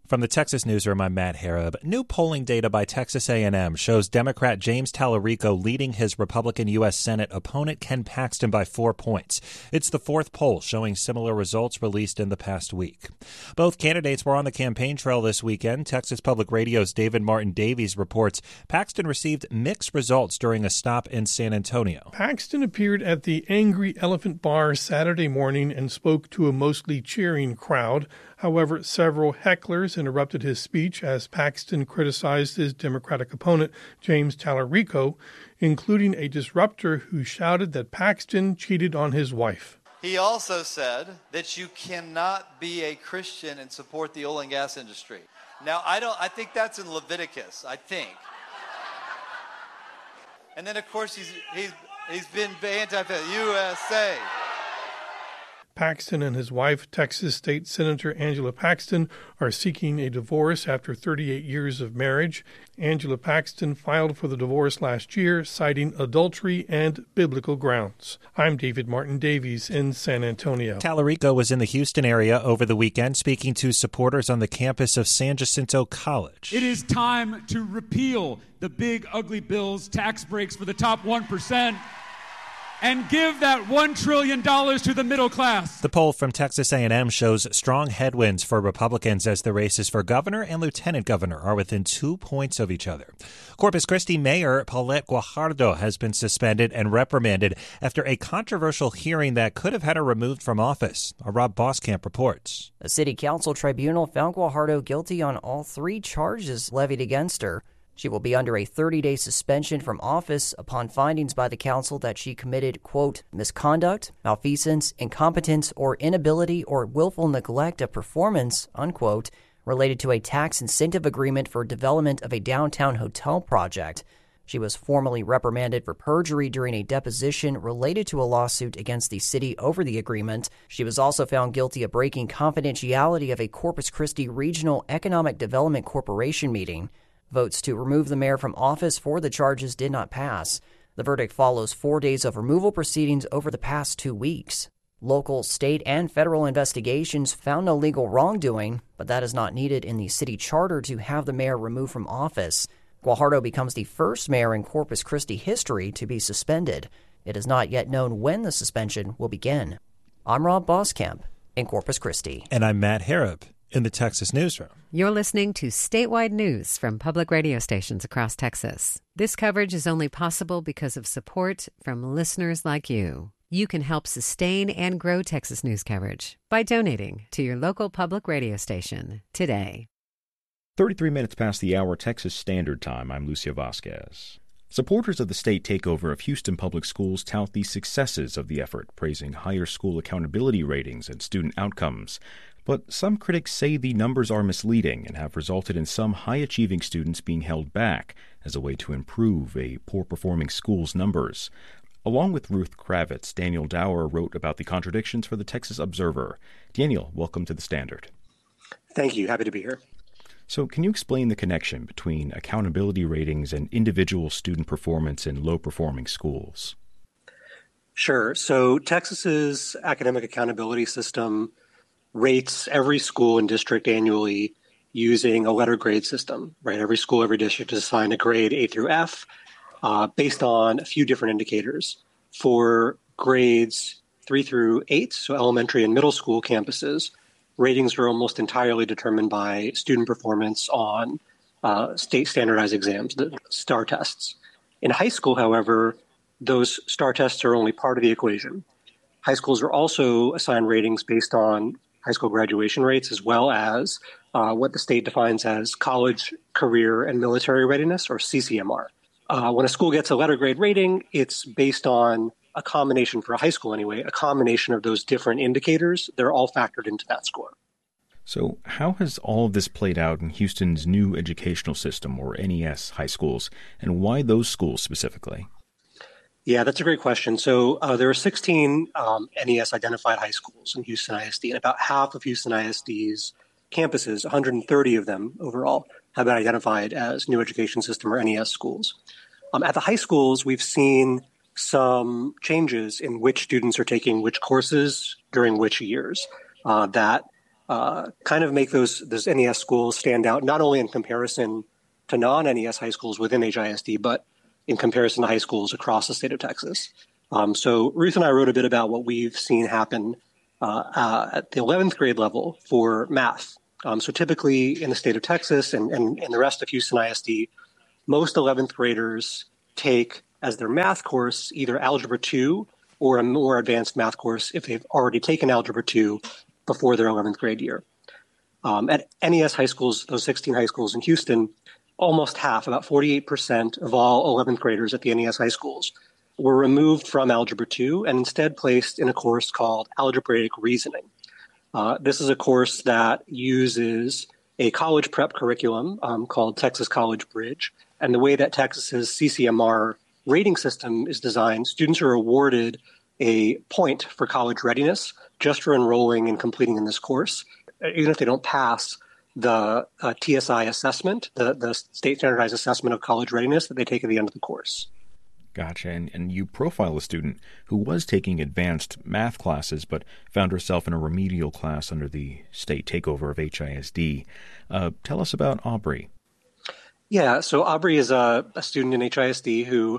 From the Texas Newsroom, I'm Matt Harrop. New polling data by Texas A&M shows Democrat James Tallarico leading his Republican U.S. Senate opponent Ken Paxton by 4 points. It's the fourth poll showing similar results released in the past week. Both candidates were on the campaign trail this weekend. Texas Public Radio's David Martin Davies reports Paxton received mixed results during a stop in San Antonio. Paxton appeared at the Angry Elephant Bar Saturday morning and spoke to a mostly cheering crowd. However, several hecklers interrupted his speech as Paxton criticized his Democratic opponent, James Tallarico, including a disruptor who shouted that Paxton cheated on his wife. He also said that you cannot be a Christian and support the oil and gas industry. Now, I think that's in Leviticus, I think. And then, of course, he's been USA. Paxton and his wife, Texas State Senator Angela Paxton, are seeking a divorce after 38 years of marriage. Angela Paxton filed for the divorce last year, citing adultery and biblical grounds. I'm David Martin Davies in San Antonio. Tallarico was in the Houston area over the weekend speaking to supporters on the campus of San Jacinto College. It is time to repeal the big, ugly bills, tax breaks for the top 1%. And give that $1 trillion to the middle class. The poll from Texas A&M shows strong headwinds for Republicans as the races for governor and lieutenant governor are within 2 points of each other. Corpus Christi Mayor Paulette Guajardo has been suspended and reprimanded after a controversial hearing that could have had her removed from office. Rob Boskamp reports. A city council tribunal found Guajardo guilty on all 3 charges levied against her. She will be under a 30-day suspension from office upon findings by the council that she committed, quote, misconduct, malfeasance, incompetence, or inability or willful neglect of performance, unquote, related to a tax incentive agreement for development of a downtown hotel project. She was formally reprimanded for perjury during a deposition related to a lawsuit against the city over the agreement. She was also found guilty of breaking confidentiality of a Corpus Christi Regional Economic Development Corporation meeting. Votes to remove the mayor from office for the charges did not pass. The verdict follows 4 days of removal proceedings over the past 2 weeks. Local, state, and federal investigations found no legal wrongdoing, but that is not needed in the city charter to have the mayor removed from office. Guajardo becomes the first mayor in Corpus Christi history to be suspended. It is not yet known when the suspension will begin. I'm Rob Boskamp in Corpus Christi. And I'm Matt Harrop in the Texas Newsroom. You're listening to statewide news from public radio stations across Texas. This coverage is only possible because of support from listeners like you. You can help sustain and grow Texas news coverage by donating to your local public radio station today. 33 minutes past the hour, Texas Standard Time. I'm Lucio Vasquez. Supporters of the state takeover of Houston Public Schools tout the successes of the effort, praising higher school accountability ratings and student outcomes. But some critics say the numbers are misleading and have resulted in some high-achieving students being held back as a way to improve a poor-performing school's numbers. Along with Ruth Kravitz, Daniel Dower wrote about the contradictions for the Texas Observer. Daniel, welcome to the Standard. Thank you. Happy to be here. So can you explain the connection between accountability ratings and individual student performance in low-performing schools? Sure. So Texas's academic accountability system rates every school and district annually using a letter grade system, right? Every school, every district is assigned a grade A through F based on a few different indicators. For grades 3 through 8, so elementary and middle school campuses, ratings are almost entirely determined by student performance on state standardized exams, the STAR tests. In high school, however, those STAR tests are only part of the equation. High schools are also assigned ratings based on high school graduation rates, as well as what the state defines as college, career, and military readiness, or CCMR. When a school gets a letter grade rating, it's based on a combination, for a high school anyway, a combination of those different indicators. They're all factored into that score. So how has all of this played out in Houston's new educational system, or NES, high schools, and why those schools specifically? Yeah, that's a great question. So there are 16 NES identified high schools in Houston ISD, and about half of Houston ISD's campuses, 130 of them overall, have been identified as new education system or NES schools. At the high schools, we've seen some changes in which students are taking which courses during which years. That kind of make those NES schools stand out, not only in comparison to non-NES high schools within HISD, but in comparison to high schools across the state of Texas. So Ruth and I wrote a bit about what we've seen happen at the 11th grade level for math. So typically in the state of Texas and in the rest of Houston ISD, most 11th graders take as their math course either Algebra 2 or a more advanced math course if they've already taken Algebra 2 before their 11th grade year. At NES high schools, those 16 high schools in Houston, almost half, about 48% of all 11th graders at the NES high schools were removed from Algebra 2 and instead placed in a course called Algebraic Reasoning. This is a course that uses a college prep curriculum called Texas College Bridge. And the way that Texas's CCMR rating system is designed, students are awarded a point for college readiness just for enrolling and completing in this course, even if they don't pass the TSI assessment, the state standardized assessment of college readiness that they take at the end of the course. Gotcha. And you profile a student who was taking advanced math classes but found herself in a remedial class under the state takeover of HISD. Tell us about Aubrey. Yeah, so Aubrey is a student in HISD who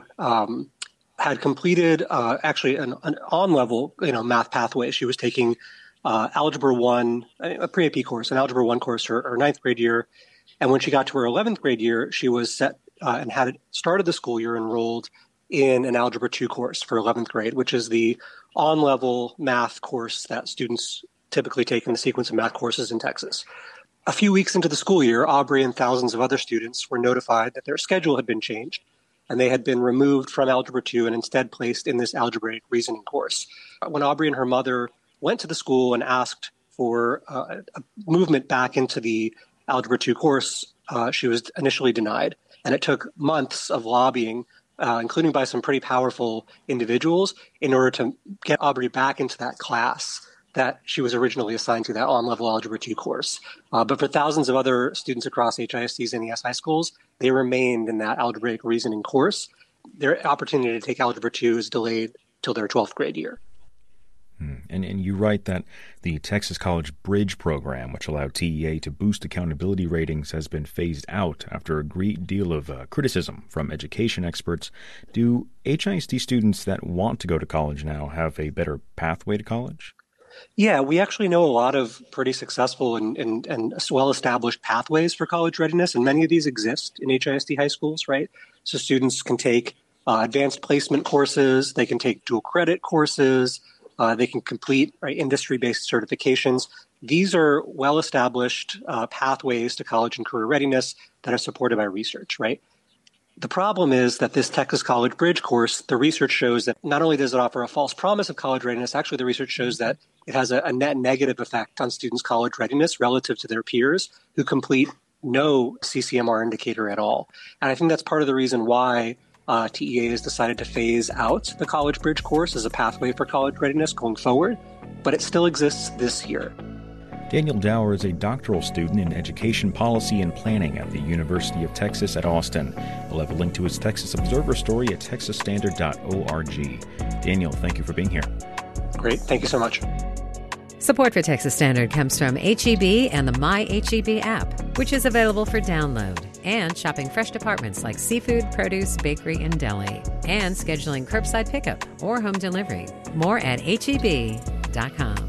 had completed actually an on-level math pathway. She was taking Algebra 1, a pre-AP course, an Algebra 1 course her 9th grade year. And when she got to her 11th grade year, she was set and had started the school year enrolled in an Algebra 2 course for 11th grade, which is the on-level math course that students typically take in the sequence of math courses in Texas. A few weeks into the school year, Aubrey and thousands of other students were notified that their schedule had been changed and they had been removed from Algebra 2 and instead placed in this algebraic reasoning course. When Aubrey and her mother went to the school and asked for a movement back into the Algebra 2 course, she was initially denied. And it took months of lobbying, including by some pretty powerful individuals, in order to get Aubrey back into that class that she was originally assigned to, that on-level Algebra 2 course. But for thousands of other students across HISD's and NES high schools, they remained in that algebraic reasoning course. Their opportunity to take Algebra 2 is delayed till their 12th grade year. And you write that the Texas College Bridge program, which allowed TEA to boost accountability ratings, has been phased out after a great deal of criticism from education experts. Do HISD students that want to go to college now have a better pathway to college? Yeah, we actually know a lot of pretty successful and well-established pathways for college readiness, and many of these exist in HISD high schools, right? So students can take advanced placement courses, they can take dual credit courses, they can complete industry-based certifications. These are well-established pathways to college and career readiness that are supported by research, right? The problem is that this Texas College Bridge course, the research shows that not only does it offer a false promise of college readiness, actually the research shows that it has a net negative effect on students' college readiness relative to their peers who complete no CCMR indicator at all. And I think that's part of the reason why TEA has decided to phase out the College Bridge course as a pathway for college readiness going forward, but it still exists this year. Daniel Dower is a doctoral student in education policy and planning at the University of Texas at Austin. We'll have a link to his Texas Observer story at texasstandard.org. Daniel, thank you for being here. Great. Thank you so much. Support for Texas Standard comes from HEB and the MyHEB app, which is available for download, and shopping fresh departments like seafood, produce, bakery, and deli, and scheduling curbside pickup or home delivery. More at HEB.com.